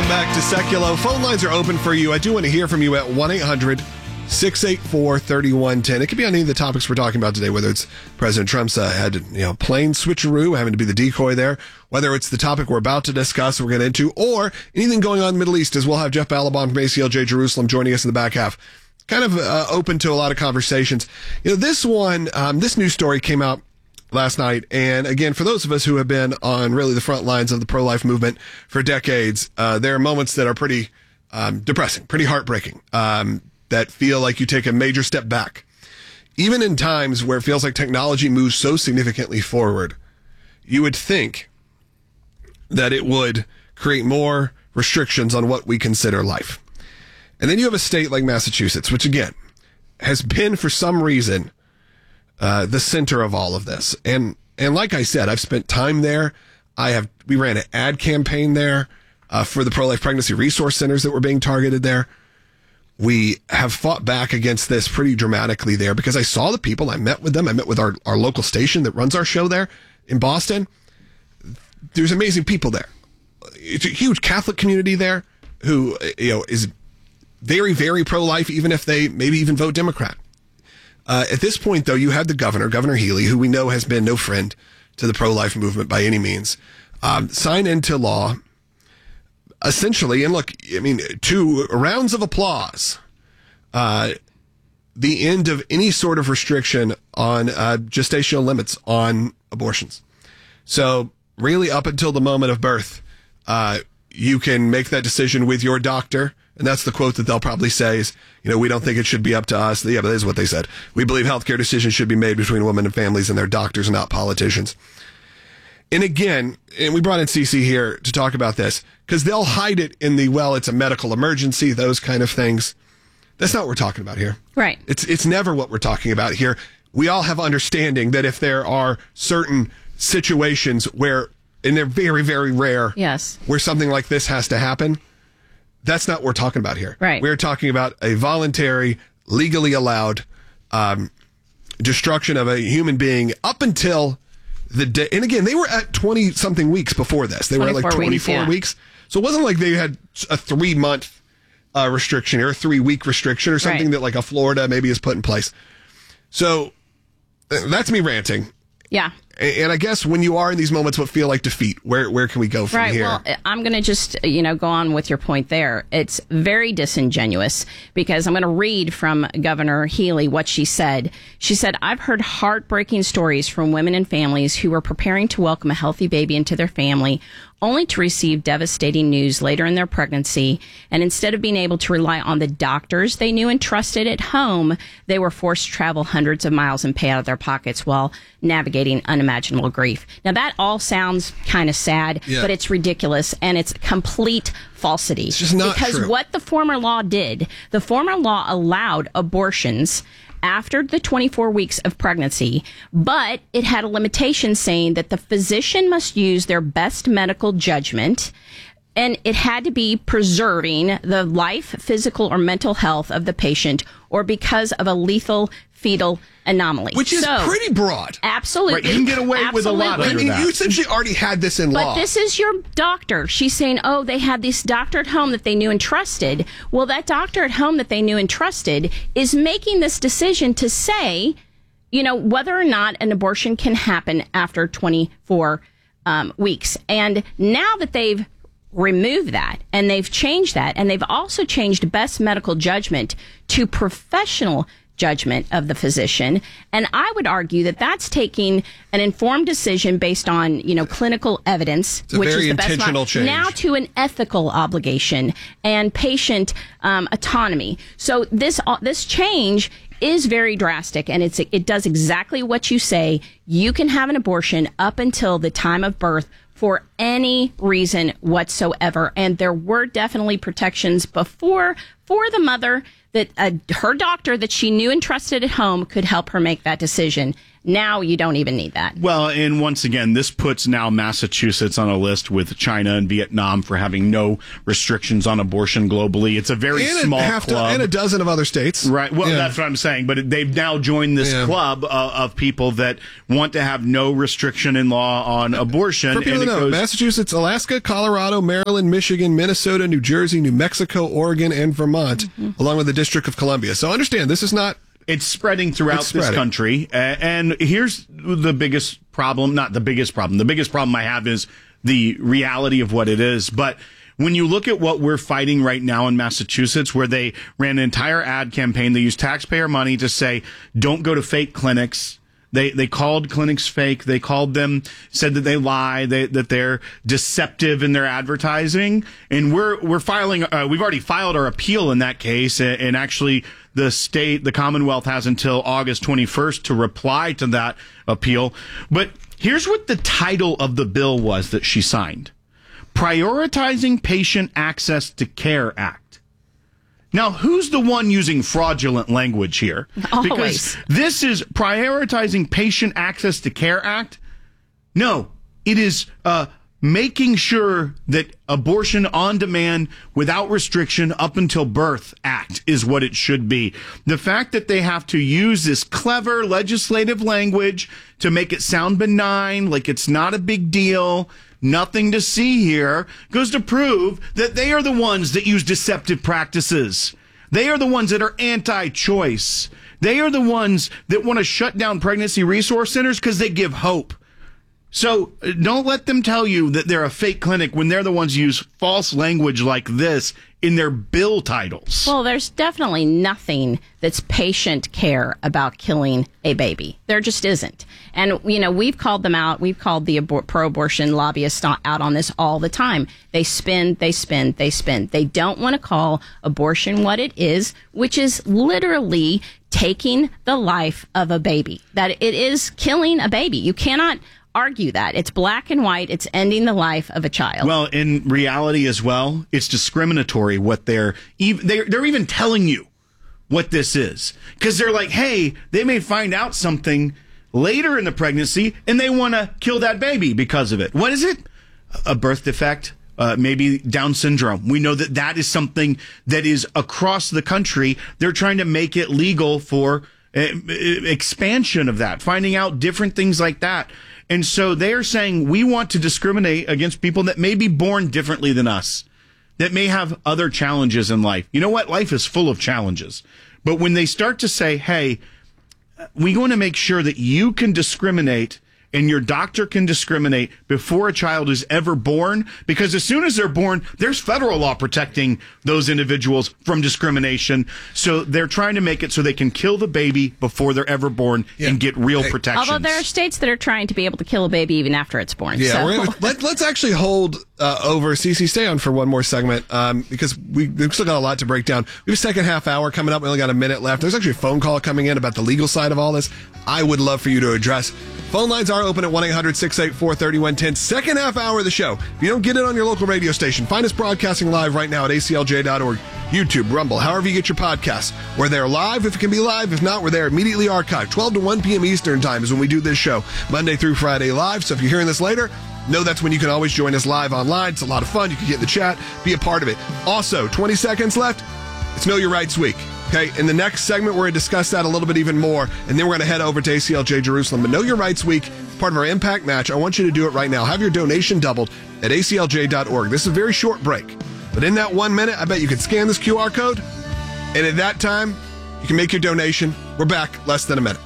back to Seculo. Phone lines are open for you. I do want to hear from you at 1-800-684-3110. It could be on any of the topics we're talking about today, whether it's President Trump's plane switcheroo, having to be the decoy there, whether it's the topic we're about to discuss, we're getting into, or anything going on in the Middle East, as we'll have Jeff Balaban from ACLJ Jerusalem joining us in the back half. Kind of open to a lot of conversations. This news story came out last night. And again, for those of us who have been on really the front lines of the pro-life movement for decades, there are moments that are pretty depressing, pretty heartbreaking, that feel like you take a major step back. Even in times where it feels like technology moves so significantly forward, you would think that it would create more restrictions on what we consider life. And then you have a state like Massachusetts, which again has been for some reason the center of all of this. And like I said, I've spent time there. We ran an ad campaign there for the pro-life pregnancy resource centers that were being targeted there. We have fought back against this pretty dramatically there because I saw the people. I met with them. I met with our local station that runs our show there in Boston. There's amazing people there. It's a huge Catholic community there who, is very, very pro-life, even if they maybe even vote Democrat. At this point, though, you had the Governor Healy, who we know has been no friend to the pro-life movement by any means, sign into law, essentially, and look, 2 rounds of applause, the end of any sort of restriction on gestational limits on abortions. So really, up until the moment of birth, you can make that decision with your doctor. And that's the quote that they'll probably say is, we don't think it should be up to us. Yeah, but that is what they said. We believe healthcare decisions should be made between women and families and their doctors, not politicians. And again, and we brought in CC here to talk about this, because they'll hide it in it's a medical emergency, those kind of things. That's not what we're talking about here. Right. It's never what we're talking about here. We all have understanding that if there are certain situations where, and they're very, very rare, yes, where something like this has to happen, that's not what we're talking about here. Right. We're talking about a voluntary, legally allowed destruction of a human being up until the day. And again, they were at 20-something weeks before this. They were at like 24 weeks. So it wasn't like they had a 3-month restriction or a 3-week restriction or something that like a Florida maybe has put in place. So that's me ranting. Yeah. And I guess when you are in these moments what feel like defeat, where can we go from here? Well, I'm going to just, go on with your point there. It's very disingenuous because I'm going to read from Governor Healy what she said. She said, "I've heard heartbreaking stories from women and families who were preparing to welcome a healthy baby into their family, only to receive devastating news later in their pregnancy. And instead of being able to rely on the doctors they knew and trusted at home, they were forced to travel hundreds of miles and pay out of their pockets while navigating unimaginable grief." Now, that all sounds kind of sad, but it's ridiculous, and it's complete falsity. It's just not because true. what the former law did, the former law allowed abortions after the 24 weeks of pregnancy, but it had a limitation saying that the physician must use their best medical judgment, and it had to be preserving the life, physical, or mental health of the patient, or because of a lethal fetal anomaly. Which is pretty broad. Absolutely. Right, you can get away with a lot. You essentially already had this in law. But this is your doctor. She's saying, they had this doctor at home that they knew and trusted. Well, that doctor at home that they knew and trusted is making this decision to say, whether or not an abortion can happen after 24 weeks. And now that they've removed that and they've changed that, and they've also changed best medical judgment to professional judgment of the physician. And I would argue that that's taking an informed decision based on, clinical evidence, which is the best change, now to an ethical obligation and patient autonomy. So this change is very drastic, and it does exactly what you say. You can have an abortion up until the time of birth for any reason whatsoever. And there were definitely protections before for the mother that her doctor that she knew and trusted at home could help her make that decision. Now you don't even need that. Well, and once again, this puts now Massachusetts on a list with China and Vietnam for having no restrictions on abortion globally. It's a very small club. And a dozen of other states. Right. Well, that's what I'm saying. But they've now joined this club of people that want to have no restriction in law on abortion. For people to know, Massachusetts, Alaska, Colorado, Maryland, Michigan, Minnesota, New Jersey, New Mexico, Oregon, and Vermont, along with the District of Columbia. So understand, this is not... It's spreading throughout this country. And here's the biggest problem. Not the biggest problem. The biggest problem I have is the reality of what it is. But when you look at what we're fighting right now in Massachusetts, where they ran an entire ad campaign, they used taxpayer money to say, don't go to fake clinics. They called clinics fake. They called them, said that they lie, that they're deceptive in their advertising. And we're filing, we've already filed our appeal in that case. And actually, the Commonwealth has until August 21st to reply to that appeal. But here's what the title of the bill was that she signed. Prioritizing Patient Access to Care Act. Now, who's the one using fraudulent language here? Always. Because this is Prioritizing Patient Access to Care Act. No, it is making sure that abortion on demand without restriction up until birth act is what it should be. The fact that they have to use this clever legislative language to make it sound benign, like it's not a big deal, nothing to see here, goes to prove that they are the ones that use deceptive practices. They are the ones that are anti-choice. They are the ones that want to shut down pregnancy resource centers because they give hope. So don't let them tell you that they're a fake clinic when they're the ones who use false language like this in their bill titles. Well, there's definitely nothing that's patient care about killing a baby. There just isn't. And, we've called them out. We've called the pro-abortion lobbyists out on this all the time. They spin. They don't want to call abortion what it is, which is literally taking the life of a baby. That it is killing a baby. You cannot argue that. It's black and white. It's ending the life of a child. Well, in reality as well, it's discriminatory what they're even telling you what this is. Because they're like, hey, they may find out something later in the pregnancy and they want to kill that baby because of it. What is it? A birth defect? Maybe Down syndrome. We know that is something that is across the country. They're trying to make it legal for expansion of that, finding out different things like that. And so they're saying we want to discriminate against people that may be born differently than us, that may have other challenges in life. You know what? Life is full of challenges. But when they start to say, hey, we want to make sure that you can discriminate and your doctor can discriminate before a child is ever born, because as soon as they're born, there's federal law protecting those individuals from discrimination. So they're trying to make it so they can kill the baby before they're ever born and get real protections. Although there are states that are trying to be able to kill a baby even after it's born. Yeah, so. Let's actually hold over. Cece, stay on for one more segment because we've still got a lot to break down. We have a second half hour coming up. We only got a minute left. There's actually a phone call coming in about the legal side of all this. I would love for you to address. Phone lines are open at 1-800-684-3110. Second half hour of the show. If you don't get it on your local radio station, find us broadcasting live right now at aclj.org, YouTube, Rumble, however you get your podcasts. We're there live if it can be live. If not, we're there immediately archived. 12 to 1 p.m. Eastern time is when we do this show, Monday through Friday live. So if you're hearing this later, know that's when you can always join us live online. It's a lot of fun. You can get in the chat, be a part of it. Also, 20 seconds left. It's Know Your Rights Week. Okay, in the next segment, we're going to discuss that a little bit even more, and then we're going to head over to ACLJ Jerusalem. But Know Your Rights Week, part of our Impact Match. I want you to do it right now. Have your donation doubled at aclj.org. This is a very short break, but in that 1 minute, I bet you could scan this QR code, and at that time, you can make your donation. We're back less than a minute.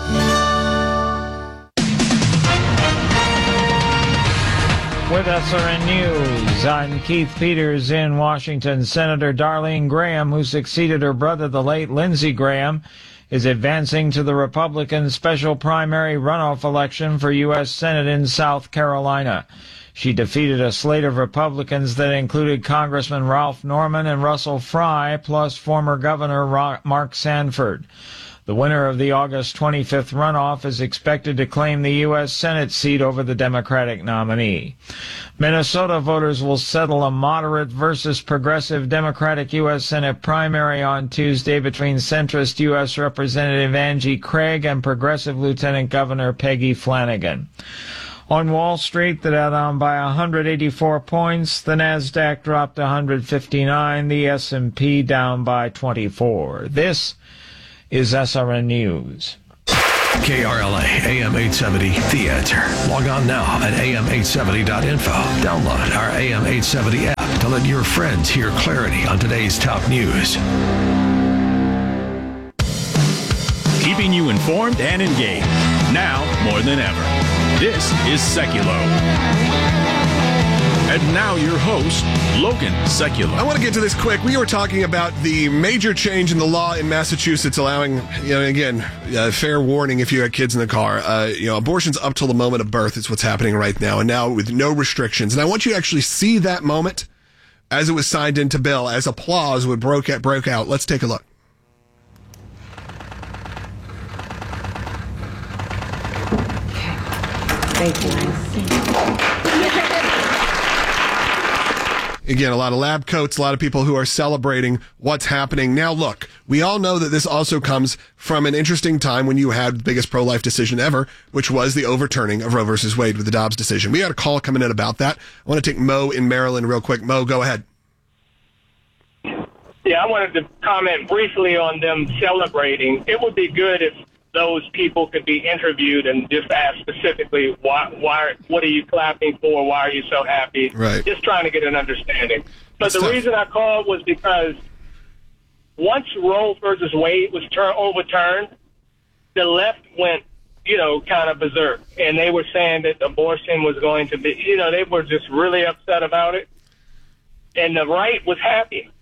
With SRN News, I'm Keith Peters in Washington. Senator Darlene Graham, who succeeded her brother, the late Lindsey Graham, is advancing to the Republican special primary runoff election for U.S. Senate in South Carolina. She defeated a slate of Republicans that included Congressman Ralph Norman and Russell Fry, plus former Governor Mark Sanford. The winner of the August 25th runoff is expected to claim the U.S. Senate seat over the Democratic nominee. Minnesota voters will settle a moderate versus progressive Democratic U.S. Senate primary on Tuesday between centrist U.S. Representative Angie Craig and progressive Lieutenant Governor Peggy Flanagan. On Wall Street, the Dow down by 184 points, the Nasdaq dropped 159, the S&P down by 24. This is SRN News. KRLA AM 870, The Answer. Log on now at am870.info. Download our AM 870 app to let your friends hear clarity on today's top news. Keeping you informed and engaged, now more than ever. This is Seculo. And now your host, Logan Seculo. I want to get to this quick. We were talking about the major change in the law in Massachusetts allowing, again, fair warning if you had kids in the car. Abortion's up till the moment of birth is what's happening right now, and now with no restrictions. And I want you to actually see that moment as it was signed into bill, as applause would broke out. Let's take a look. Thank you. Again, a lot of lab coats, a lot of people who are celebrating what's happening. Now, look, we all know that this also comes from an interesting time when you had the biggest pro-life decision ever, which was the overturning of Roe versus Wade with the Dobbs decision. We had a call coming in about that. I want to take Mo in Maryland real quick. Mo, go ahead. Yeah, I wanted to comment briefly on them celebrating. It would be good if those people could be interviewed and just ask specifically, why, what are you clapping for? Why are you so happy? Right. Just trying to get an understanding. But That's the tough. reason I called was because once Roe versus Wade was overturned, the left went, kind of berserk. And they were saying that abortion was going to be, they were just really upset about it. And the right was happy.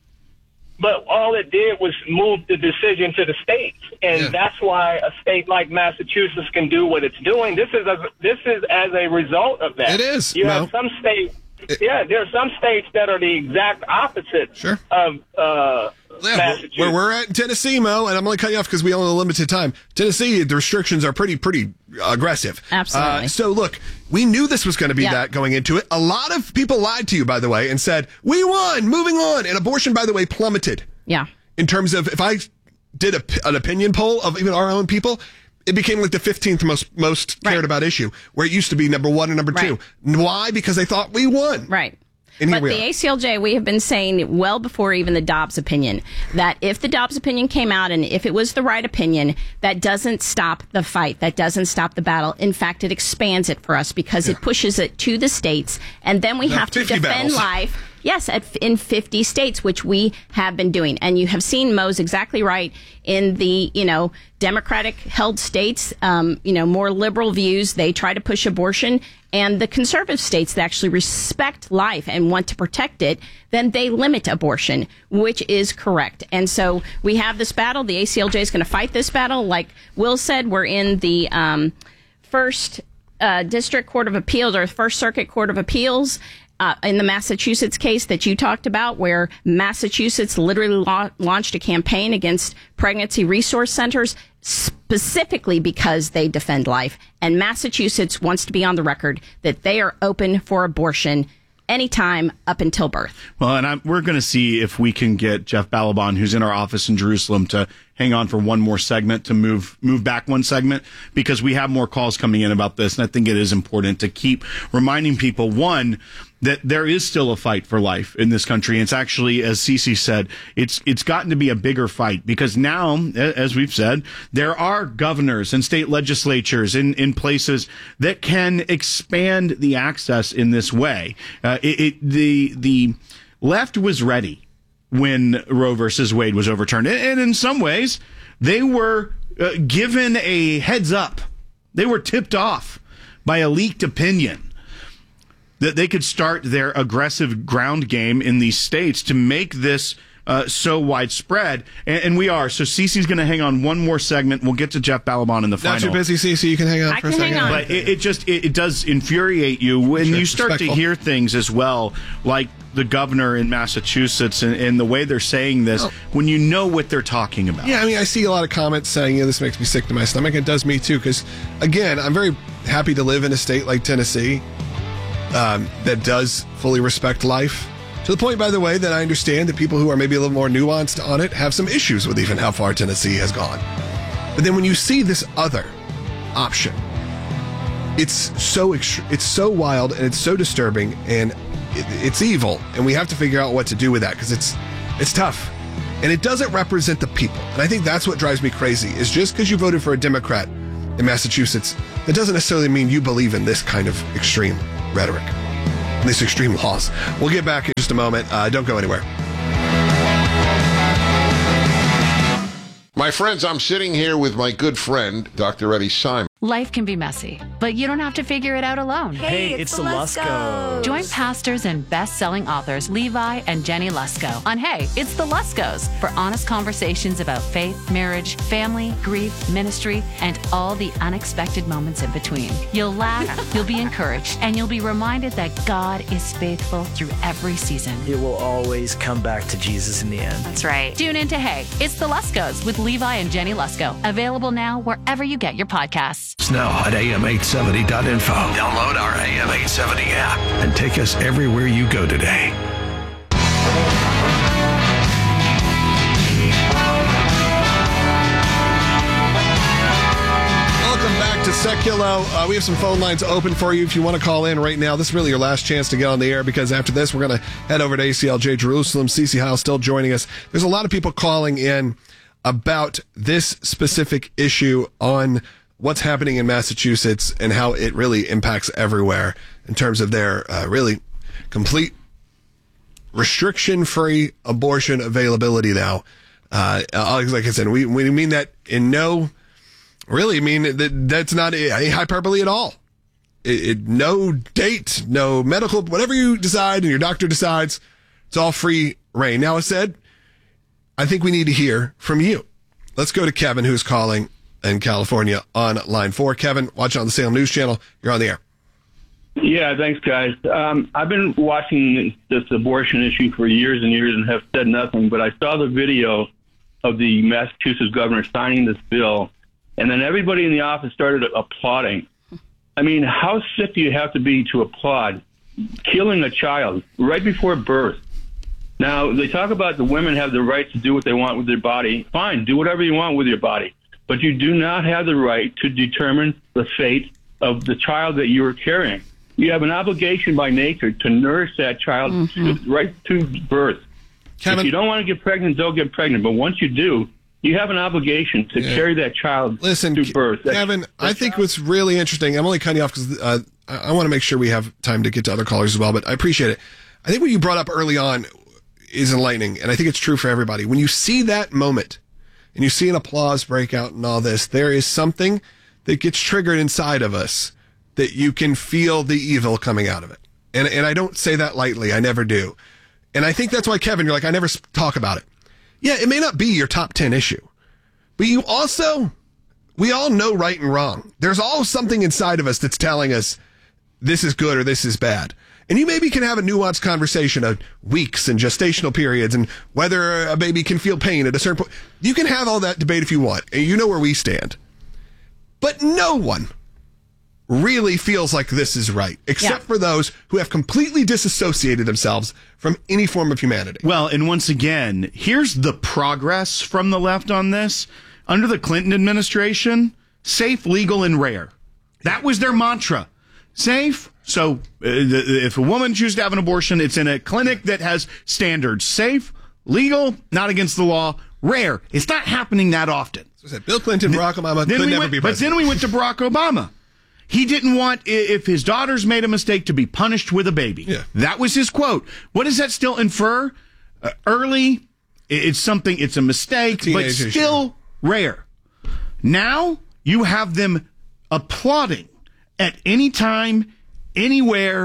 But all it did was move the decision to the states, and that's why a state like Massachusetts can do what it's doing. This is as a result of that. It is. You have some states. There are some states that are the exact opposite of Massachusetts. Where we're at in Tennessee, Mo, and I'm going to cut you off because we only have limited time. Tennessee, the restrictions are pretty aggressive. Absolutely. So look, we knew this was going to be that going into it. A lot of people lied to you, by the way, and said, we won, moving on. And abortion, by the way, plummeted. Yeah. In terms of, if I did an opinion poll of even our own people, it became like the 15th most cared about issue, where it used to be number one and number two. Why? Because they thought we won. Right. And but the ACLJ, we have been saying well before even the Dobbs opinion, that if the Dobbs opinion came out and if it was the right opinion, that doesn't stop the fight. That doesn't stop the battle. In fact, it expands it for us because it pushes it to the states. And then we have to defend life. Yes, in 50 states, which we have been doing. And you have seen Mo's exactly right in the, Democratic-held states, more liberal views. They try to push abortion. And the conservative states that actually respect life and want to protect it, then they limit abortion, which is correct. And so we have this battle. The ACLJ is going to fight this battle. Like Will said, we're in the First District Court of Appeals, or First Circuit Court of Appeals. In the Massachusetts case that you talked about, where Massachusetts literally launched a campaign against pregnancy resource centers specifically because they defend life. And Massachusetts wants to be on the record that they are open for abortion anytime up until birth. Well, and we're going to see if we can get Jeff Balaban, who's in our office in Jerusalem, to hang on for one more segment, to move back one segment, because we have more calls coming in about this. And I think it is important to keep reminding people, one, that there is still a fight for life in this country. And it's actually, as Cece said, it's gotten to be a bigger fight, because now, as we've said, there are governors and state legislatures in places that can expand the access in this way. The left was ready when Roe versus Wade was overturned. And in some ways, they were given a heads up. They were tipped off by a leaked opinion that they could start their aggressive ground game in these states to make this so widespread. And we are. So Cece's going to hang on one more segment. We'll get to Jeff Balaban in the final. Not too busy, Cece. You can hang on I for a can second. hang on. But it does infuriate you when you start respectful. to hear things as well, like the governor in Massachusetts and the way they're saying this, when you know what they're talking about. Yeah, I mean, I see a lot of comments saying, this makes me sick to my stomach. It does me too, because, again, I'm very happy to live in a state like Tennessee that does fully respect life. To the point, by the way, that I understand that people who are maybe a little more nuanced on it have some issues with even how far Tennessee has gone. But then when you see this other option, it's so wild and it's so disturbing and it's evil, and we have to figure out what to do with that because it's tough. And it doesn't represent the people. And I think that's what drives me crazy, is just because you voted for a Democrat in Massachusetts, that doesn't necessarily mean you believe in this kind of extreme rhetoric, these extreme laws. We'll get back in just a moment. Don't go anywhere. My friends, I'm sitting here with my good friend, Dr. Eddie Simon. Life can be messy, but you don't have to figure it out alone. Hey, it's the Luskos. Join pastors and best-selling authors Levi and Jenny Lusko on Hey, It's the Luskos for honest conversations about faith, marriage, family, grief, ministry, and all the unexpected moments in between. You'll laugh, you'll be encouraged, and you'll be reminded that God is faithful through every season. It will always come back to Jesus in the end. That's right. Tune in to Hey, It's the Luskos with Levi and Jenny Lusko. Available now wherever you get your podcasts. Now at am870.info. Download our AM870 app and take us everywhere you go today. Welcome back to Seculo. We have some phone lines open for you if you want to call in right now. This is really your last chance to get on the air, because after this, we're going to head over to ACLJ Jerusalem. Cece Howe still joining us. There's a lot of people calling in about this specific issue on what's happening in Massachusetts and how it really impacts everywhere in terms of their really complete restriction-free abortion availability now. Like I said, we mean that in no, really mean that's not a hyperbole at all. No date, no medical, whatever you decide and your doctor decides, it's all free reign. Now, I said, I think we need to hear from you. Let's go to Kevin, who's calling in California on line 4. Kevin, watching on the Salem News Channel. You're on the air. Yeah, thanks, guys. I've been watching this abortion issue for years and years and have said nothing, but I saw the video of the Massachusetts governor signing this bill, and then everybody in the office started applauding. I mean, how sick do you have to be to applaud killing a child right before birth? Now, they talk about the women have the right to do what they want with their body. Fine, do whatever you want with your body. But you do not have the right to determine the fate of the child that you are carrying. You have an obligation by nature to nourish that child right to birth. Kevin, if you don't want to get pregnant, don't get pregnant. But once you do, you have an obligation to carry that child to birth. Kevin, I think what's really interesting, I'm only cutting you off because I want to make sure we have time to get to other callers as well, but I appreciate it. I think what you brought up early on is enlightening, and I think it's true for everybody. When you see that moment, and you see an applause break out and all this, there is something that gets triggered inside of us that you can feel the evil coming out of it. And I don't say that lightly. I never do. And I think that's why, Kevin, you're like, I never talk about it. Yeah, it may not be your top 10 issue, but we all know right and wrong. There's always something inside of us that's telling us this is good or this is bad. And you maybe can have a nuanced conversation of weeks and gestational periods and whether a baby can feel pain at a certain point. You can have all that debate if you want, and you know where we stand. But no one really feels like this is right, except for those who have completely disassociated themselves from any form of humanity. Well, and once again, here's the progress from the left on this. Under the Clinton administration, safe, legal, and rare. That was their mantra. Safe. So if a woman chooses to have an abortion, it's in a clinic that has standards. Safe, legal, not against the law, rare. It's not happening that often. So Bill Clinton, Barack Obama could never be president. But then we went to Barack Obama. He didn't want, if his daughters made a mistake, to be punished with a baby. Yeah. That was his quote. What does that still infer? Early, it's a mistake, but still rare. Now, you have them applauding at any time, anywhere,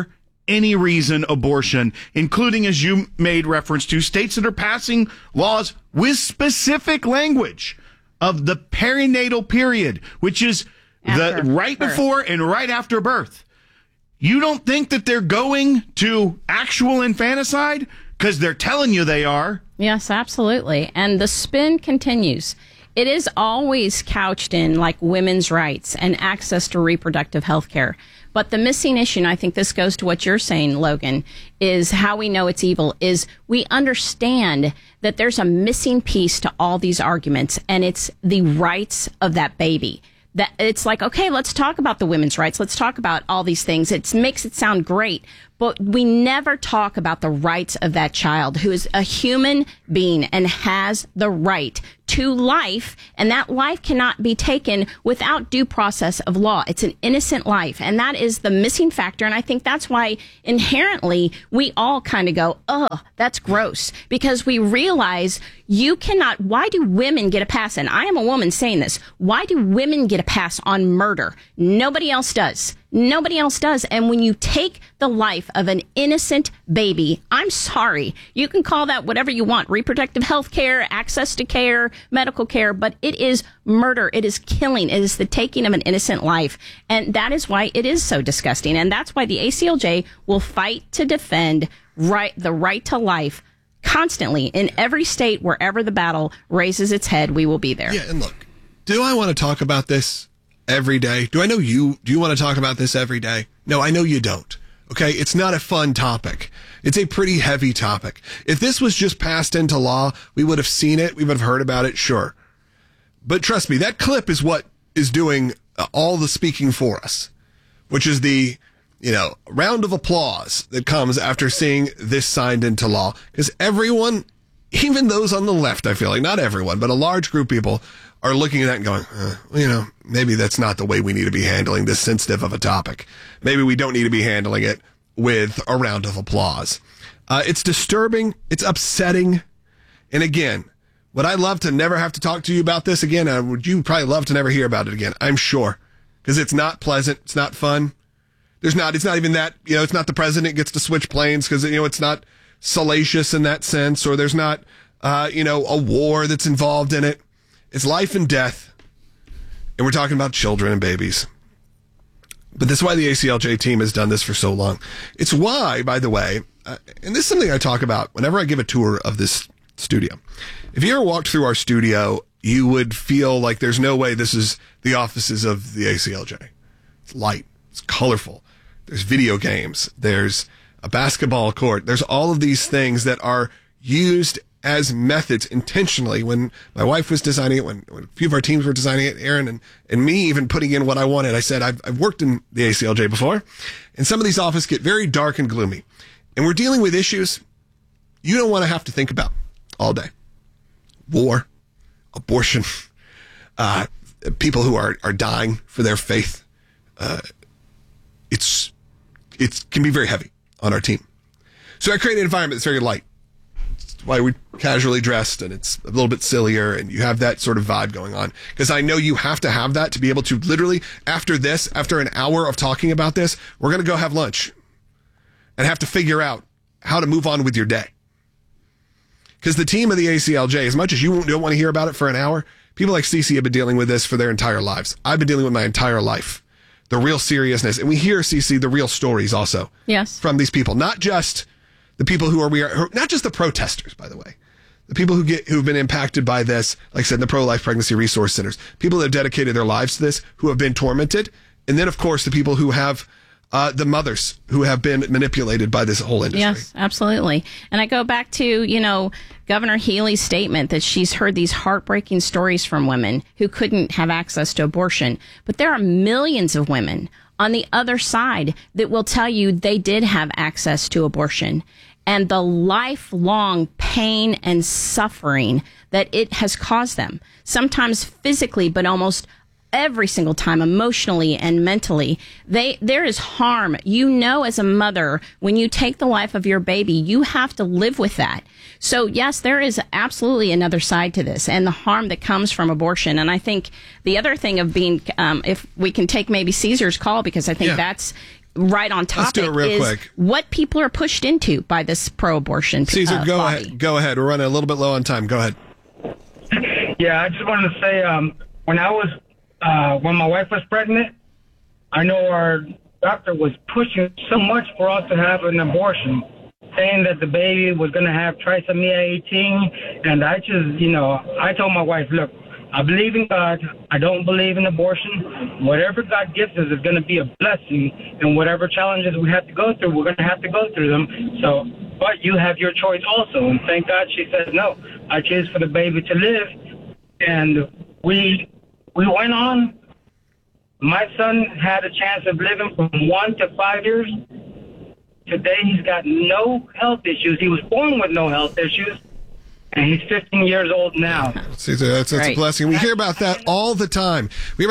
any reason abortion, including, as you made reference to, states that are passing laws with specific language of the perinatal period, which is the right before and right after birth. You don't think that they're going to actual infanticide? Because they're telling you they are. Yes, absolutely. And the spin continues. It is always couched in like women's rights and access to reproductive health care. But the missing issue, and I think this goes to what you're saying, Logan, is how we know it's evil, is we understand that there's a missing piece to all these arguments, and it's the rights of that baby. That it's like, okay, let's talk about the women's rights. Let's talk about all these things. It makes it sound great, but we never talk about the rights of that child who is a human being and has the right to life, and that life cannot be taken without due process of law. It's an innocent life, and that is the missing factor, and I think that's why inherently we all kind of go, oh, that's gross, because we realize you cannot, why do women get a pass? And I am a woman saying this. Why do women get a pass on murder? Nobody else does. Nobody else does. And when you take the life of an innocent baby, I'm sorry, you can call that whatever you want, reproductive health care, access to care, medical care, but it is murder. It is killing. It is the taking of an innocent life. And that is why it is so disgusting. And that's why the ACLJ will fight to defend the right to life constantly in every state. Wherever the battle raises its head, we will be there. Yeah, and look, do I want to talk about this every day? Do I know you? Do you want to talk about this every day? No, I know you don't. Okay? It's not a fun topic. It's a pretty heavy topic. If this was just passed into law, we would have seen it. We would have heard about it, sure. But trust me, that clip is what is doing all the speaking for us, which is the, round of applause that comes after seeing this signed into law. Because everyone, even those on the left, I feel like, not everyone, but a large group of people are looking at that and going, maybe that's not the way we need to be handling this sensitive of a topic. Maybe we don't need to be handling it with a round of applause. It's disturbing. It's upsetting. And again, would I love to never have to talk to you about this again? Would you probably love to never hear about it again? I'm sure. Because it's not pleasant. It's not fun. It's not even that, it's not the president gets to switch planes because, it's not salacious in that sense, or there's not, a war that's involved in it. It's life and death. And we're talking about children and babies. But this is why the ACLJ team has done this for so long. It's why, by the way, and this is something I talk about whenever I give a tour of this studio. If you ever walked through our studio, you would feel like there's no way this is the offices of the ACLJ. It's light. It's colorful. There's video games. There's a basketball court. There's all of these things that are used as methods intentionally. When my wife was designing it, when a few of our teams were designing it, Aaron and me even putting in what I wanted, I said, I've worked in the ACLJ before, and some of these offices get very dark and gloomy. And we're dealing with issues you don't want to have to think about all day. War, abortion, people who are dying for their faith. It can be very heavy on our team. So I create an environment that's very light. Why we're casually dressed, and it's a little bit sillier, and you have that sort of vibe going on. Because I know you have to have that to be able to literally, after an hour of talking about this, we're going to go have lunch and have to figure out how to move on with your day. Because the team of the ACLJ, as much as you don't want to hear about it for an hour, people like Cece have been dealing with this for their entire lives. I've been dealing with my entire life. The real seriousness. And we hear, Cece, the real stories also. Yes. From these people. Not just the people who are not just the protesters, by the way. The people who've been impacted by this, like I said, the pro-life pregnancy resource centers. People that have dedicated their lives to this, who have been tormented. And then, of course, the people who have the mothers who have been manipulated by this whole industry. Yes, absolutely. And I go back to, Governor Healey's statement that she's heard these heartbreaking stories from women who couldn't have access to abortion. But there are millions of women on the other side that will tell you they did have access to abortion, and the lifelong pain and suffering that it has caused them, sometimes physically, but almost every single time, emotionally and mentally. There is harm. As a mother, when you take the life of your baby, you have to live with that. So yes, there is absolutely another side to this and the harm that comes from abortion. And I think the other thing of being, if we can take maybe Caesar's call, because I think that's right on topic do it real is quick. what people are pushed into by this pro-abortion Caesar, go lobby. ahead. Go ahead. We're running a little bit low on time. Go ahead. Yeah, I just wanted to say, when my wife was pregnant, I know our doctor was pushing so much for us to have an abortion, saying that the baby was going to have trisomy 18. And I just, I told my wife, look, I believe in God. I don't believe in abortion. Whatever God gives us is going to be a blessing. And whatever challenges we have to go through, we're going to have to go through them. So, but you have your choice also. And thank God she says, no, I choose for the baby to live. And we went on. My son had a chance of living from 1 to 5 years. Today, he's got no health issues. He was born with no health issues, and he's 15 years old now. Caesar, that's a blessing. We hear about that all the time.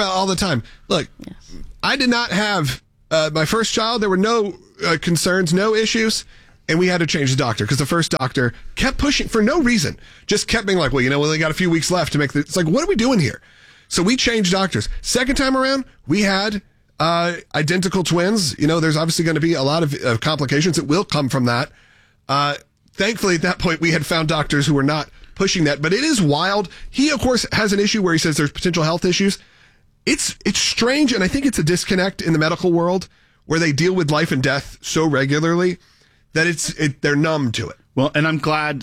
Look, I did not have my first child. There were no concerns, no issues. And we had to change the doctor because the first doctor kept pushing for no reason. Just kept being like, well, we only got a few weeks left to make it's like, what are we doing here? So we changed doctors. Second time around, we had identical twins. There's obviously going to be a lot of complications that will come from that. Thankfully, at that point, we had found doctors who were not pushing that. But it is wild. He, of course, has an issue where he says there's potential health issues. It's strange, and I think it's a disconnect in the medical world where they deal with life and death so regularly that they're numb to it. Well, and I'm glad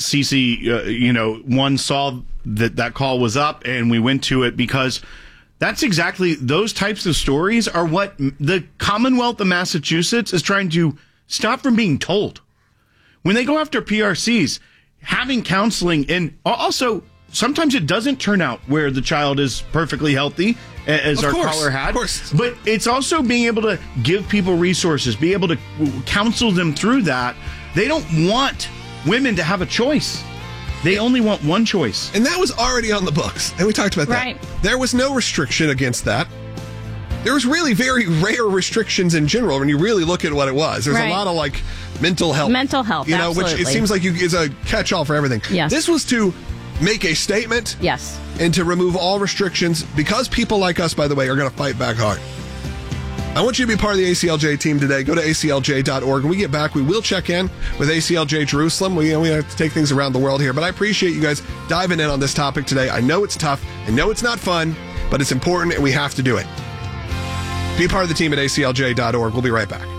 Cece, one saw that call was up and we went to it because that's exactly those types of stories are what the Commonwealth of Massachusetts is trying to stop from being told. When they go after PRCs, having counseling, and also sometimes it doesn't turn out where the child is perfectly healthy, as our caller had. Of course. But it's also being able to give people resources, be able to counsel them through that. They don't want women to have a choice. They only want one choice. And that was already on the books. And we talked about that. Right. There was no restriction against that. There was really very rare restrictions in general when you really look at what it was. There's a lot of mental health. Mental health, absolutely. Which it seems like is a catch-all for everything. Yes. This was to make a statement. Yes. And to remove all restrictions because people like us, by the way, are going to fight back hard. I want you to be part of the ACLJ team today. Go to aclj.org. When we get back, we will check in with ACLJ Jerusalem. We have to take things around the world here, but I appreciate you guys diving in on this topic today. I know it's tough. I know it's not fun, but it's important and we have to do it. Be part of the team at aclj.org. We'll be right back.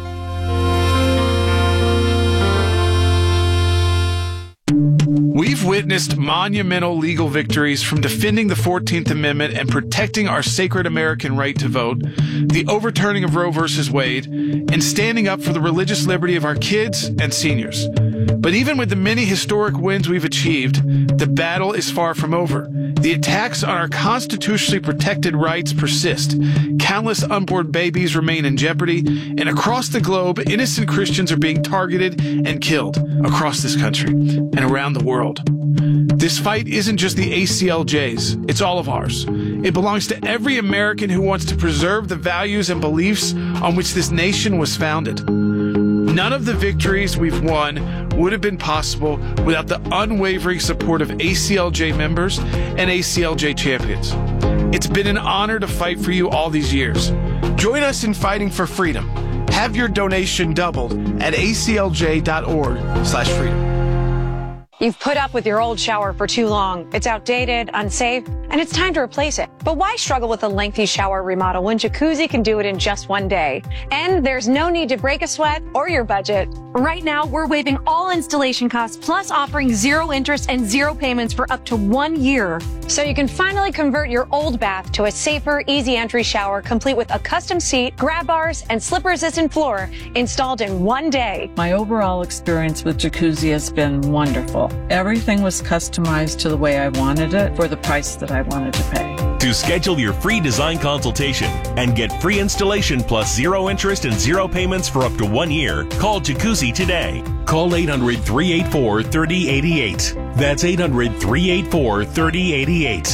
We've witnessed monumental legal victories from defending the 14th Amendment and protecting our sacred American right to vote, the overturning of Roe v. Wade, and standing up for the religious liberty of our kids and seniors. But even with the many historic wins we've achieved, the battle is far from over. The attacks on our constitutionally protected rights persist. Countless unborn babies remain in jeopardy, and across the globe, innocent Christians are being targeted and killed across this country and around the world. This fight isn't just the ACLJ's, it's all of ours. It belongs to every American who wants to preserve the values and beliefs on which this nation was founded. None of the victories we've won would have been possible without the unwavering support of ACLJ members and ACLJ champions. It's been an honor to fight for you all these years. Join us in fighting for freedom. Have your donation doubled at aclj.org/freedom. You've put up with your old shower for too long. It's outdated, unsafe, and it's time to replace it. But why struggle with a lengthy shower remodel when Jacuzzi can do it in just one day? And there's no need to break a sweat or your budget. Right now, we're waiving all installation costs, plus offering 0 interest and 0 payments for up to 1 year. So you can finally convert your old bath to a safer, easy entry shower, complete with a custom seat, grab bars, and slip-resistant floor installed in 1 day. My overall experience with Jacuzzi has been wonderful. Everything was customized to the way I wanted it for the price that I wanted to pay. To schedule your free design consultation and get free installation plus 0 interest and 0 payments for up to 1 year, call Jacuzzi today. Call 800-384-3088. That's 800-384-3088.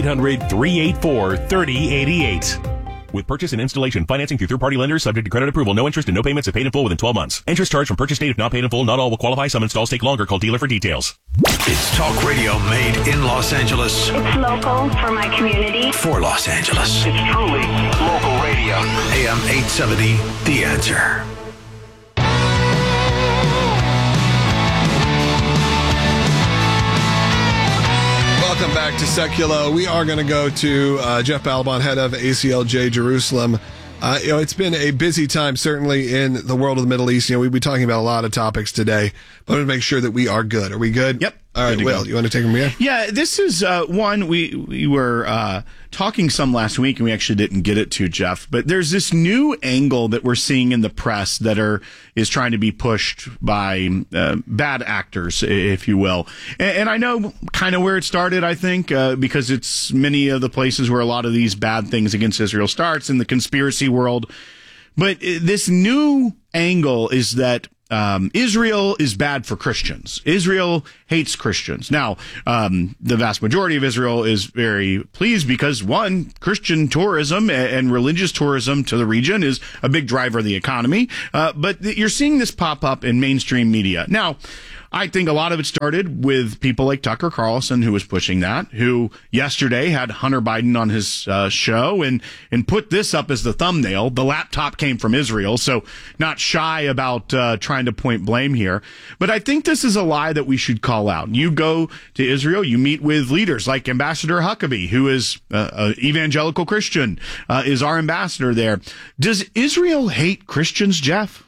800-384-3088. With purchase and installation financing through third-party lenders subject to credit approval. No interest and no payments if paid in full within 12 months. Interest charged from purchase date if not paid in full. Not all will qualify. Some installs take longer. Call dealer for details. It's talk radio made in Los Angeles. It's local for my community. For Los Angeles. It's truly local radio. AM 870, The Answer. Welcome back to Seculo. We are going to go to Jeff Balaban, head of ACLJ Jerusalem. It's been a busy time, certainly in the world of the Middle East. We'll be talking about a lot of topics today, but I want to make sure that we are good. Are we good? Yep. All right, Will, you want to take them here? Yeah, this is one we were talking some last week, and we actually didn't get it to, Jeff. But there's this new angle that we're seeing in the press that is trying to be pushed by bad actors, if you will. And I know kind of where it started, I think, because it's many of the places where a lot of these bad things against Israel starts in the conspiracy world. But this new angle is that Israel is bad for Christians. Israel hates Christians. Now, the vast majority of Israel is very pleased because, one, Christian tourism and religious tourism to the region is a big driver of the economy. But you're seeing this pop up in mainstream media. Now, I think a lot of it started with people like Tucker Carlson, who was pushing that, who yesterday had Hunter Biden on his show and put this up as the thumbnail. The laptop came from Israel, so not shy about trying to point blame here. But I think this is a lie that we should call out. You go to Israel, you meet with leaders like Ambassador Huckabee, who is an evangelical Christian, is our ambassador there. Does Israel hate Christians, Jeff?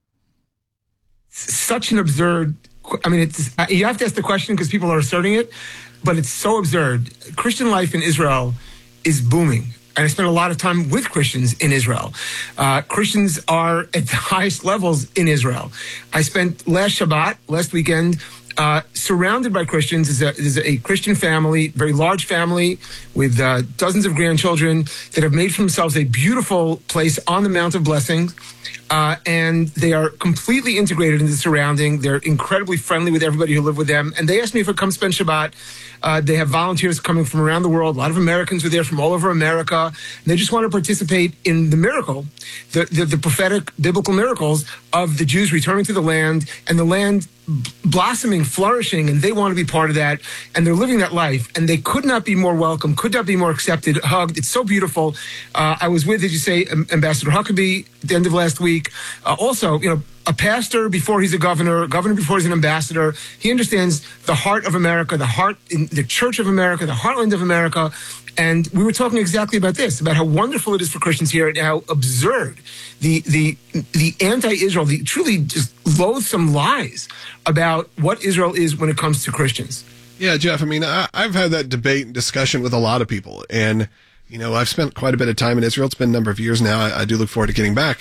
Such an absurd... I mean, you have to ask the question because people are asserting it, but it's so absurd. Christian life in Israel is booming. And I spent a lot of time with Christians in Israel. Christians are at the highest levels in Israel. I spent last weekend, surrounded by Christians. There's a Christian family, very large family with dozens of grandchildren that have made for themselves a beautiful place on the Mount of Blessings. And they are completely integrated into the surrounding. They're incredibly friendly with everybody who live with them. And they asked me if I'd come spend Shabbat. They have volunteers coming from around the world. A lot of Americans were there from all over America. And they just want to participate in the miracle, the prophetic biblical miracles of the Jews returning to the land and the land blossoming, flourishing, and they want to be part of that. And they're living that life. And they could not be more welcome, could not be more accepted, hugged. It's so beautiful. I was with, as you say, Ambassador Huckabee at the end of last week. Also, a pastor before he's a governor before he's an ambassador. He understands the heart of America, the church of America, the heartland of America. And we were talking exactly about this, about how wonderful it is for Christians here and how absurd the anti-Israel, the truly just loathsome lies about what Israel is when it comes to Christians. Yeah, Jeff, I mean, I've had that debate and discussion with a lot of people. And, I've spent quite a bit of time in Israel. It's been a number of years now. I do look forward to getting back.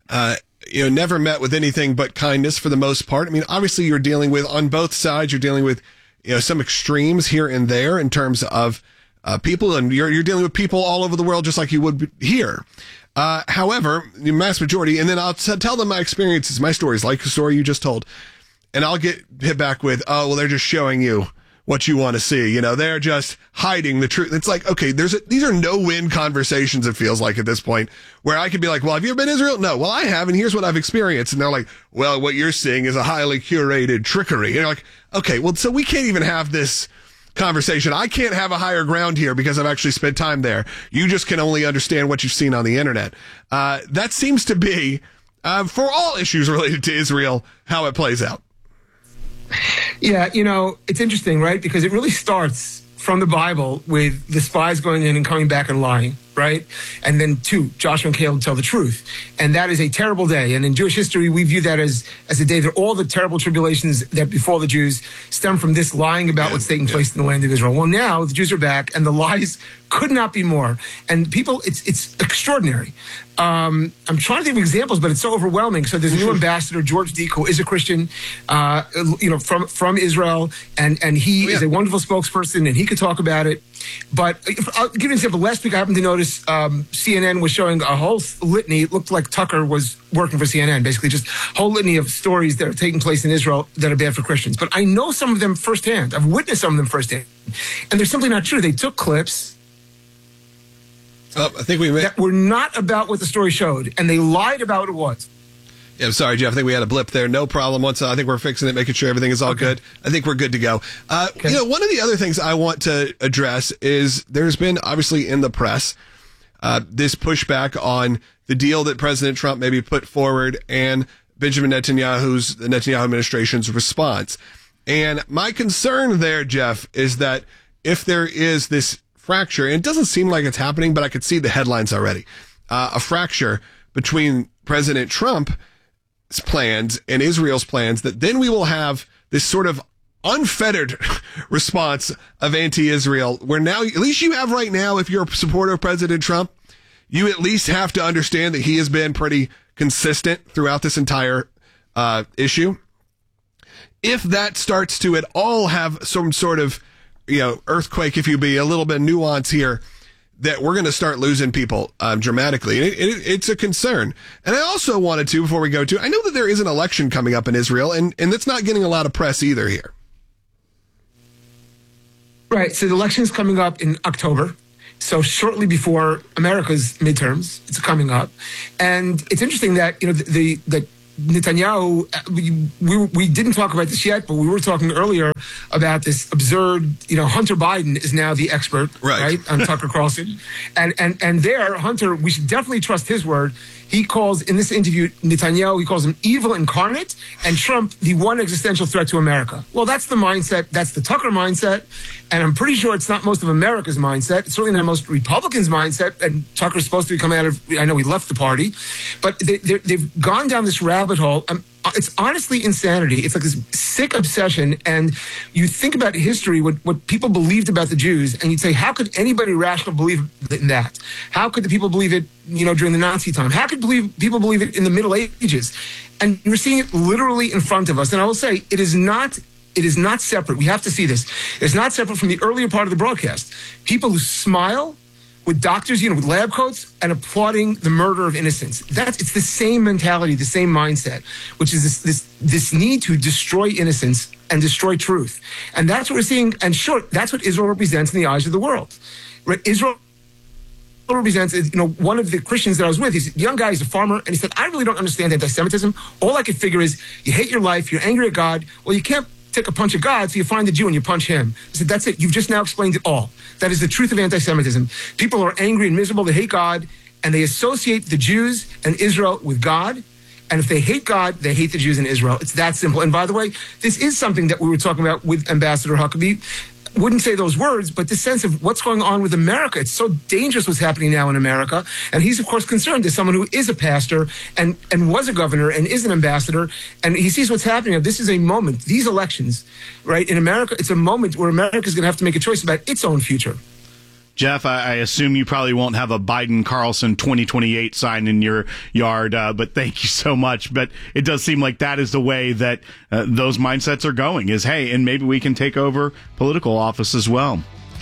Never met with anything but kindness for the most part. I mean, obviously you're dealing with, on both sides, you're dealing with, some extremes here and there in terms of people, and you're dealing with people all over the world just like you would here. However, the mass majority, and then I'll tell them my experiences, my stories, like the story you just told, and I'll get hit back with, oh, well, they're just showing you what you want to see. They're just hiding the truth. It's like, okay, these are no-win conversations, it feels like at this point, where I could be like, well, have you ever been to Israel? No. Well, I have, and here's what I've experienced. And they're like, well, what you're seeing is a highly curated trickery. And you're like, okay, well, so we can't even have this conversation. I can't have a higher ground here because I've actually spent time there. You just can only understand what you've seen on the internet. That seems to be, for all issues related to Israel, how it plays out. Yeah, it's interesting, right? Because it really starts from the Bible with the spies going in and coming back and lying, right? And then 2, Joshua and Caleb tell the truth. And that is a terrible day. And in Jewish history, we view that as a day that all the terrible tribulations that befall the Jews stem from this lying about what's taking place in the land of Israel. Well, now the Jews are back and the lies could not be more. And people, it's extraordinary. I'm trying to think of examples, but it's so overwhelming. So there's a new ambassador, George Deek, who is a Christian, from Israel, and he is a wonderful spokesperson, and he could talk about it. But I'll give you an example. Last week, I happened to notice CNN was showing a whole litany. It looked like Tucker was working for CNN, basically just a whole litany of stories that are taking place in Israel that are bad for Christians. But I know some of them firsthand. I've witnessed some of them firsthand. And they're simply not true. They took clips I think that were not about what the story showed, and they lied about what it was. Yeah, I'm sorry, Jeff. I think we had a blip there. No problem. I think we're fixing it, making sure everything is all good. I think we're good to go. One of the other things I want to address is there's been, obviously, in the press, this pushback on the deal that President Trump maybe put forward and Benjamin Netanyahu's, the Netanyahu administration's response. And my concern there, Jeff, is that if there is this fracture, and it doesn't seem like it's happening, but I could see the headlines already, a fracture between President Trump's plans and Israel's plans, that then we will have this sort of unfettered response of anti-Israel, where now, at least you have right now, if you're a supporter of President Trump, you at least have to understand that he has been pretty consistent throughout this entire issue. If that starts to at all have some sort of, earthquake, if you be, a little bit of nuance here, that we're going to start losing people dramatically. It's a concern. And I also wanted to, before we go to, I know that there is an election coming up in Israel, and that's not getting a lot of press either here. Right. So the election is coming up in October. So shortly before America's midterms, it's coming up. And it's interesting that, that Netanyahu, we didn't talk about this yet, but we were talking earlier about this absurd, Hunter Biden is now the expert, right on Tucker Carlson. And there, Hunter, we should definitely trust his word. He calls, in this interview, Netanyahu, he calls him evil incarnate, and Trump the one existential threat to America. Well, that's the mindset. That's the Tucker mindset. And I'm pretty sure it's not most of America's mindset. It's certainly not most Republicans' mindset. And Tucker's supposed to be coming out of, I know he left the party, but they've gone down this rabbit hole. It's honestly insanity. It's like this sick obsession. And you think about history, what people believed about the Jews, and you'd say, how could anybody rational believe in that? How could the people believe it, during the Nazi time? How could people believe it in the Middle Ages? And you're seeing it literally in front of us. And I will say, it is not separate. We have to see this. It's not separate from the earlier part of the broadcast. People who smile with doctors, with lab coats, and applauding the murder of innocents. It's the same mentality, the same mindset, which is this need to destroy innocence and destroy truth. And that's what we're seeing. And sure, that's what Israel represents in the eyes of the world. Right? Israel represents, one of the Christians that I was with, he's a young guy, he's a farmer, and he said, I really don't understand anti-Semitism. All I could figure is, you hate your life, you're angry at God. Well, you can't take a punch at God, so you find the Jew and you punch him. I said, that's it. You've just now explained it all. That is the truth of anti-Semitism. People are angry and miserable. They hate God, and they associate the Jews and Israel with God. And if they hate God, they hate the Jews and Israel. It's that simple. And by the way, this is something that we were talking about with Ambassador Huckabee. Wouldn't say those words, but the sense of what's going on with America. It's so dangerous what's happening now in America. And he's, of course, concerned as someone who is a pastor and was a governor and is an ambassador. And he sees what's happening. This is a moment, these elections, right, in America, it's a moment where America is going to have to make a choice about its own future. Jeff, I assume you probably won't have a Biden-Carlson 2028 sign in your yard, but thank you so much. But it does seem like that is the way that those mindsets are going, is, hey, and maybe we can take over political office as well.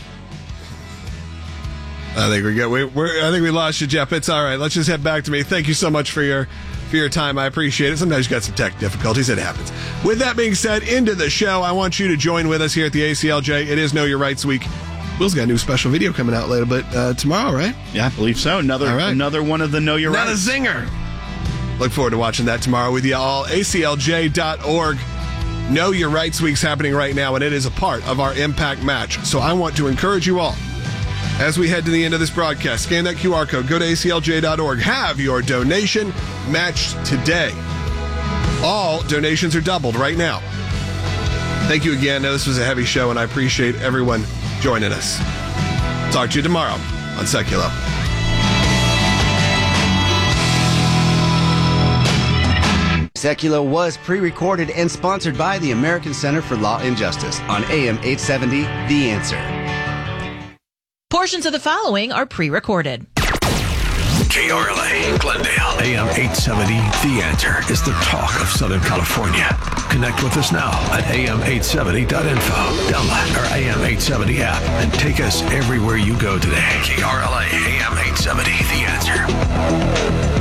I think I think we lost you, Jeff. It's all right. Let's just head back to me. Thank you so much for your time. I appreciate it. Sometimes you got some tech difficulties. It happens. With that being said, into the show, I want you to join with us here at the ACLJ. It is Know Your Rights Week. Will's got a new special video coming out later, but tomorrow, right? Yeah, I believe so. Another one of the Know Your Rights. Not a zinger. Look forward to watching that tomorrow with you all. ACLJ.org. Know Your Rights Week's happening right now, and it is a part of our Impact Match. So I want to encourage you all, as we head to the end of this broadcast, scan that QR code, go to ACLJ.org, have your donation matched today. All donations are doubled right now. Thank you again. Now, this was a heavy show, and I appreciate everyone joining us. Talk to you tomorrow on Secular. Secular was pre-recorded and sponsored by the American Center for Law and Justice on AM 870, The Answer. Portions of the following are pre-recorded. KRLA, Glendale, AM 870, The Answer is the talk of Southern California. Connect with us now at am870.info. Download our AM 870 app and take us everywhere you go today. KRLA, AM 870, The Answer.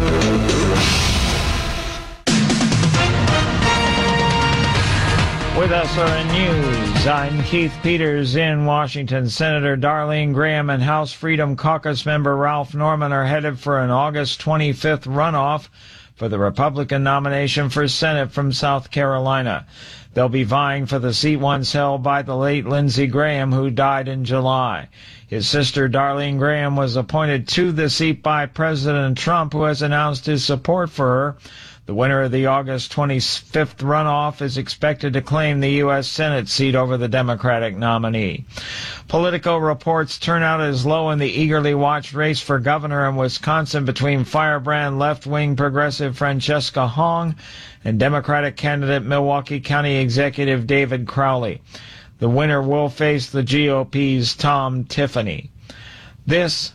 With SRN News, I'm Keith Peters in Washington. Senator Darlene Graham and House Freedom Caucus member Ralph Norman are headed for an August 25th runoff for the Republican nomination for Senate from South Carolina. They'll be vying for the seat once held by the late Lindsey Graham, who died in July. His sister Darlene Graham was appointed to the seat by President Trump, who has announced his support for her. The winner of the August 25th runoff is expected to claim the U.S. Senate seat over the Democratic nominee. Politico reports turnout is low in the eagerly watched race for governor in Wisconsin between firebrand left-wing progressive Francesca Hong and Democratic candidate Milwaukee County Executive David Crowley. The winner will face the GOP's Tom Tiffany. This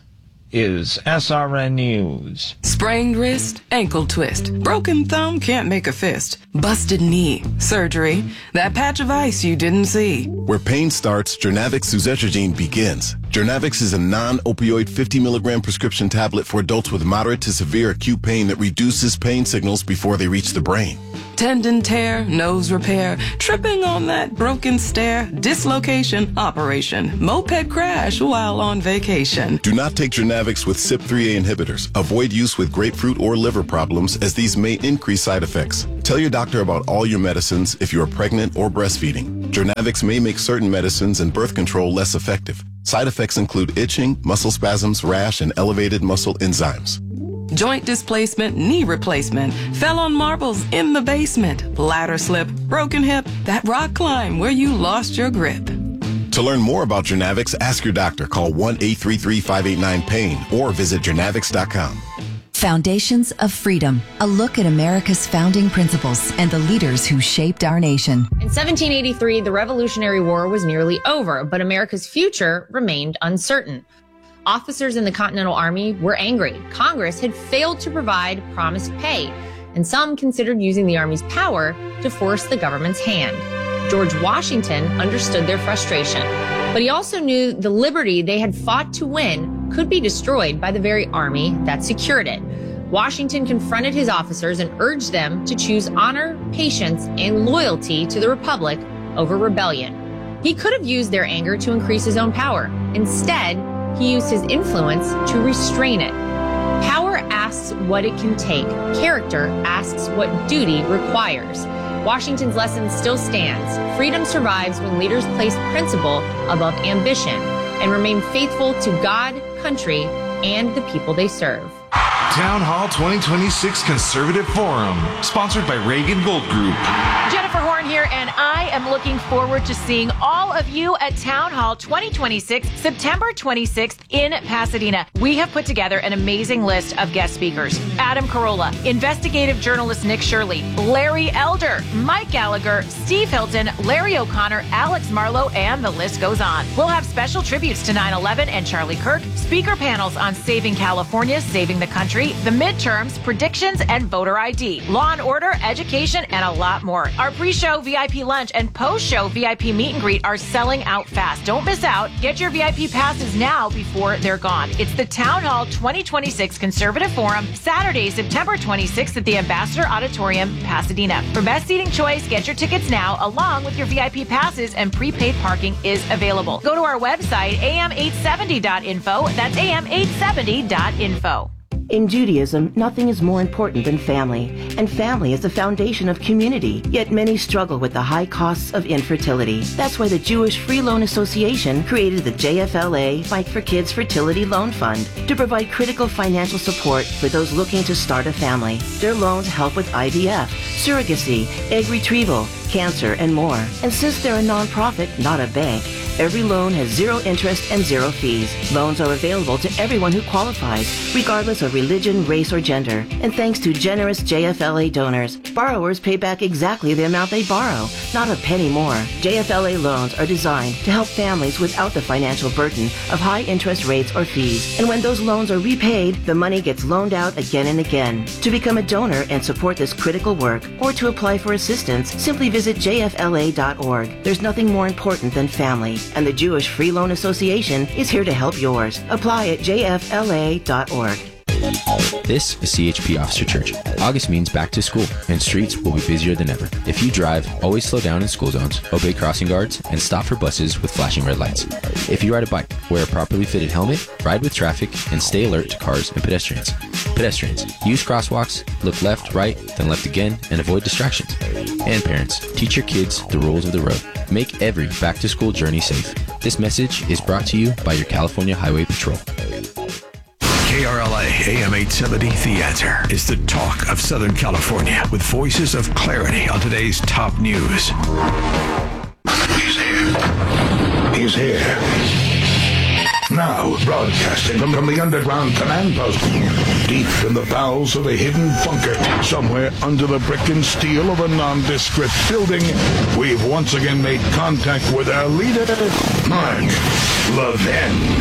is SRN News. Sprained wrist, ankle twist, broken thumb, can't make a fist, busted knee, surgery, that patch of ice you didn't see. Where pain starts, Jernavix suzetrigine begins. Jernavix is a non-opioid 50 milligram prescription tablet for adults with moderate to severe acute pain that reduces pain signals before they reach the brain. Tendon tear, nose repair, tripping on that broken stair, dislocation, operation, moped crash while on vacation. Do not take Jernavix with CYP3A inhibitors. Avoid use with grapefruit or liver problems as these may increase side effects. Tell your doctor about all your medicines if you are pregnant or breastfeeding. Jernavix may make certain medicines and birth control less effective. Side effects include itching, muscle spasms, rash, and elevated muscle enzymes. Joint displacement, knee replacement, fell on marbles in the basement, ladder slip, broken hip, that rock climb where you lost your grip. To learn more about Jernavix, ask your doctor. Call 1-833-589-PAIN or visit jernavix.com. Foundations of Freedom, a look at America's founding principles and the leaders who shaped our nation. In 1783, the Revolutionary War was nearly over, but America's future remained uncertain. Officers in the Continental Army were angry. Congress had failed to provide promised pay, and some considered using the Army's power to force the government's hand. George Washington understood their frustration, but he also knew the liberty they had fought to win could be destroyed by the very army that secured it. Washington confronted his officers and urged them to choose honor, patience, and loyalty to the Republic over rebellion. He could have used their anger to increase his own power. Instead, he used his influence to restrain it. Power asks what it can take. Character asks what duty requires. Washington's lesson still stands. Freedom survives when leaders place principle above ambition and remain faithful to God, country, and the people they serve. Town Hall 2026 Conservative Forum, sponsored by Reagan Gold Group. Jennifer Horn here, and I am looking forward to seeing all of you at Town Hall 2026, September 26th in Pasadena. We have put together an amazing list of guest speakers. Adam Carolla, investigative journalist Nick Shirley, Larry Elder, Mike Gallagher, Steve Hilton, Larry O'Connor, Alex Marlowe, and the list goes on. We'll have special tributes to 9/11 and Charlie Kirk, speaker panels on saving California, saving the country, the midterms, predictions, and voter ID, law and order, education, and a lot more. Our pre-show VIP lunch and post-show VIP meet and greet are selling out fast. Don't miss out. Get your VIP passes now before they're gone. It's the Town Hall 2026 Conservative Forum, Saturday, September 26th at the Ambassador Auditorium, Pasadena. For best seating choice, get your tickets now, along with your VIP passes, and prepaid parking is available. Go to our website, am870.info. That's am870.info. In Judaism, nothing is more important than family, and family is the foundation of community, yet many struggle with the high costs of infertility. That's why the Jewish Free Loan Association created the JFLA Fight for Kids Fertility Loan Fund to provide critical financial support for those looking to start a family. Their loans help with IVF, surrogacy, egg retrieval, cancer, and more. And since they're a nonprofit, not a bank, every loan has zero interest and zero fees. Loans are available to everyone who qualifies, regardless of religion, race, or gender. And thanks to generous JFLA donors, borrowers pay back exactly the amount they borrow, not a penny more. JFLA loans are designed to help families without the financial burden of high interest rates or fees. And when those loans are repaid, the money gets loaned out again and again. To become a donor and support this critical work, or to apply for assistance, simply visit jfla.org. There's nothing more important than family, and the Jewish Free Loan Association is here to help yours. Apply at jfla.org. This is CHP Officer Church. August means back to school, and streets will be busier than ever. If you drive, always slow down in school zones, obey crossing guards, and stop for buses with flashing red lights. If you ride a bike, wear a properly fitted helmet, ride with traffic, and stay alert to cars and pedestrians. Pedestrians, use crosswalks, look left, right, then left again, and avoid distractions. And parents, teach your kids the rules of the road. Make every back-to-school journey safe. This message is brought to you by your California Highway Patrol. KRLA AM 870, The Answer is the talk of Southern California with voices of clarity on today's top news. He's here. He's here. Now, broadcasting from the underground command post, deep in the bowels of a hidden bunker, somewhere under the brick and steel of a nondescript building, we've once again made contact with our leader, Mark Levin.